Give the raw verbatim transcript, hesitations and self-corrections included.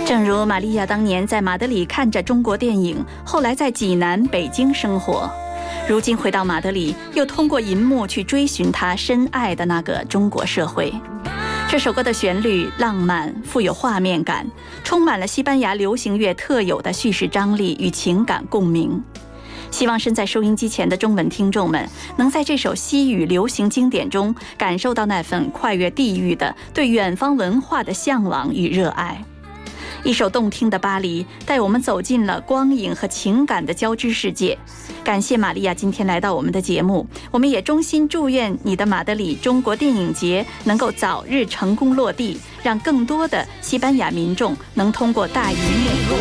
正如玛利亚当年在马德里看着中国电影，后来在济南、北京生活，如今回到马德里，又通过银幕去追寻他深爱的那个中国社会。这首歌的旋律浪漫，富有画面感，充满了西班牙流行乐特有的叙事张力与情感共鸣。希望身在收音机前的中文听众们，能在这首西语流行经典中感受到那份跨越地域的对远方文化的向往与热爱。一首动听的巴黎，带我们走进了光影和情感的交织世界。感谢玛利亚今天来到我们的节目，我们也衷心祝愿你的马德里中国电影节能够早日成功落地，让更多的西班牙民众能通过大荧幕